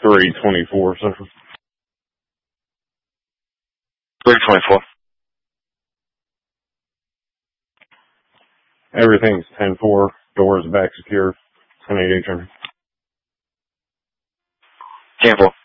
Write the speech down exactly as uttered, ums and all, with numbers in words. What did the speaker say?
three twenty-four, Central. three twenty-four. Everything's ten four. Doors back secure. ten eighty-eight, Central. ten four.